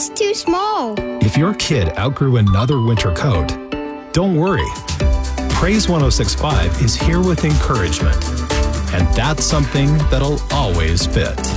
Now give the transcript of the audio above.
It's too small. If your kid outgrew another winter coat, don't worry. Praise 106.5 is here with encouragement, and that's something that'll always fit.